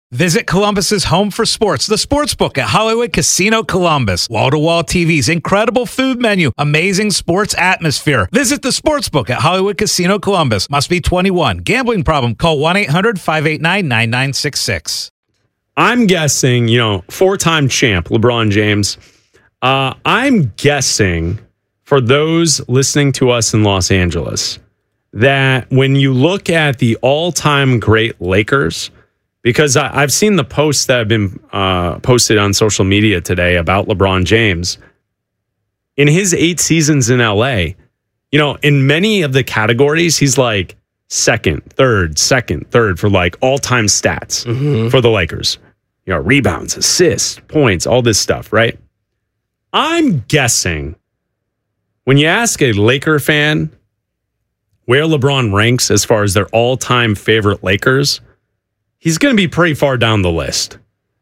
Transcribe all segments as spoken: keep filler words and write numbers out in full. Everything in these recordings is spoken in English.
Visit Columbus's home for sports, the Sportsbook at Hollywood Casino Columbus. Wall-to-wall T Vs, incredible food menu, amazing sports atmosphere. Visit the Sportsbook at Hollywood Casino Columbus. Must be twenty-one. Gambling problem? Call one eight hundred five eight nine nine nine six six. I'm guessing, you know, four-time champ, LeBron James. Uh, I'm guessing for those listening to us in Los Angeles that when you look at the all-time great Lakers, because I, I've seen the posts that have been uh, posted on social media today about LeBron James. In his eight seasons in L A, you know, in many of the categories, he's like second, third, second, third for like all-time stats mm-hmm. for the Lakers. You know, rebounds, assists, points, all this stuff, right? I'm guessing when you ask a Laker fan where LeBron ranks as far as their all-time favorite Lakers, he's going to be pretty far down the list.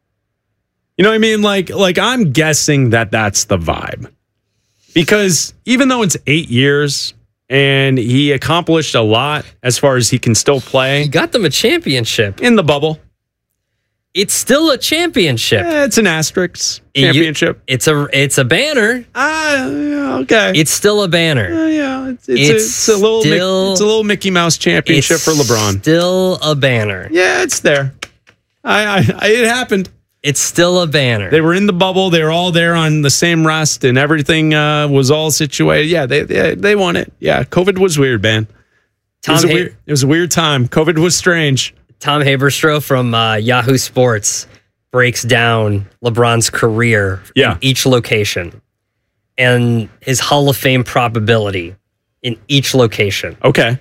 You know what I mean? Like, like I'm guessing that that's the vibe. Because even though it's eight years and he accomplished a lot as far as he can still play. He got them a championship. In the bubble. It's still a championship. Eh, it's an asterisk championship. You, it's a it's a banner. Ah, uh, okay. It's still a banner. Uh, yeah, it's, it's, it's, it's a little still, it's a little Mickey Mouse championship for LeBron. Still a banner. Yeah, it's there. I, I, I it happened. It's still a banner. They were in the bubble. They were all there on the same rest, and everything uh, was all situated. Yeah, they, they they won it. Yeah, COVID was weird, man. Tom it was, a weird, it was a weird time. COVID was strange. Tom Haberstroh from uh, Yahoo Sports breaks down LeBron's career yeah. in each location and his Hall of Fame probability in each location. Okay.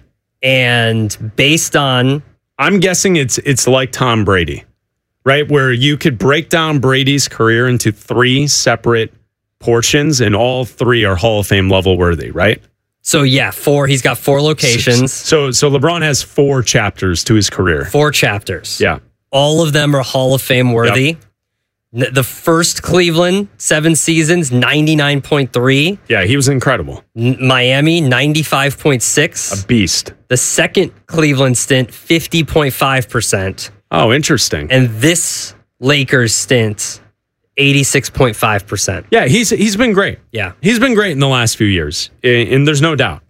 And based on... I'm guessing it's it's like Tom Brady, right? Where you could break down Brady's career into three separate portions, and all three are Hall of Fame level worthy, right? So, yeah, four. He's got four locations. So, so LeBron has four chapters to his career. Four chapters. Yeah. All of them are Hall of Fame worthy. Yep. The first Cleveland, seven seasons, ninety-nine point three. Yeah, he was incredible. N- Miami, ninety-five point six. A beast. The second Cleveland stint, fifty point five percent. Oh, interesting. And this Lakers stint, eighty-six point five percent. Yeah, he's he's been great. Yeah. He's been great in the last few years, and there's no doubt.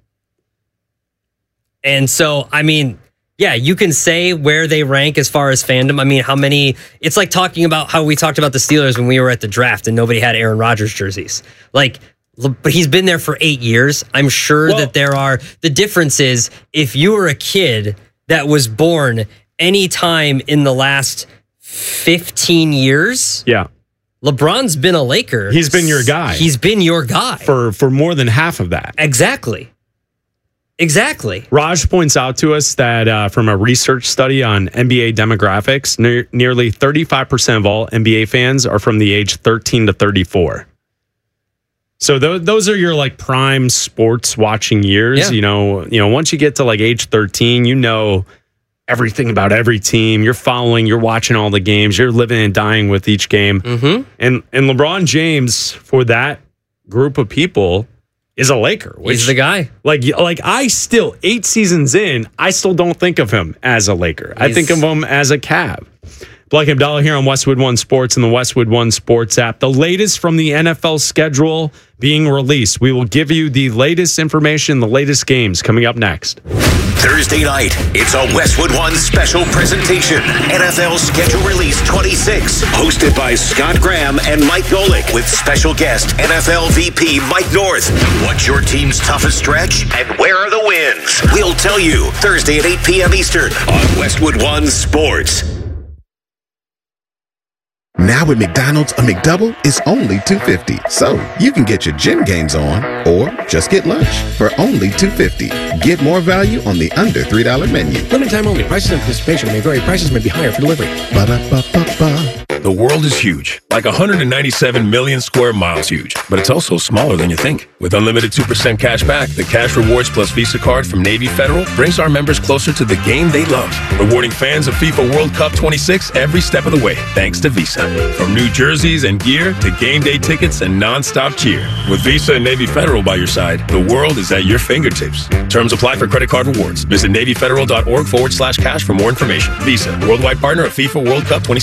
And so, I mean, yeah, you can say where they rank as far as fandom. I mean, how many... It's like talking about how we talked about the Steelers when we were at the draft and nobody had Aaron Rodgers jerseys. Like, but he's been there for eight years. I'm sure well, that there are... The difference is, if you were a kid that was born anytime in the last fifteen years... Yeah. LeBron's been a Laker. He's been your guy. He's been your guy. For for more than half of that. Exactly. Exactly. Raj points out to us that uh, from a research study on N B A demographics, ne- nearly thirty-five percent of all N B A fans are from the age thirteen to thirty-four. So th- those are your like prime sports watching years. Yeah. You know, you know, once you get to like age thirteen, you know everything about every team. You're following, you're watching all the games, you're living and dying with each game. Mm-hmm. And and LeBron James, for that group of people, is a Laker. Which, He's the guy. Like, like I still, eight seasons in, I still don't think of him as a Laker. He's, I think of him as a Cav. Blake Abdallah here on Westwood One Sports and the Westwood One Sports app. The latest from the N F L schedule being released. We will give you the latest information, the latest games coming up next. Thursday night, it's a Westwood One special presentation. N F L Schedule Release twenty-six, hosted by Scott Graham and Mike Golick, with special guest N F L V P Mike North. What's your team's toughest stretch, and where are the wins? We'll tell you Thursday at eight p.m. Eastern on Westwood One Sports. Now at McDonald's, a McDouble is only two dollars and fifty cents. So you can get your gym gains on or just get lunch for only two dollars and fifty cents. Get more value on the under three dollar menu. Limited time only. Prices and participation may vary. Prices may be higher for delivery. Ba-da-ba-ba-ba. The world is huge, like one hundred ninety-seven million square miles huge, but it's also smaller than you think. With unlimited two percent cash back, the Cash Rewards Plus Visa card from Navy Federal brings our members closer to the game they love, rewarding fans of FIFA World Cup twenty-six every step of the way, thanks to Visa. From new jerseys and gear to game day tickets and non-stop cheer. With Visa and Navy Federal by your side, the world is at your fingertips. Terms apply for credit card rewards. Visit NavyFederal.org forward slash cash for more information. Visa, worldwide partner of FIFA World Cup twenty-six.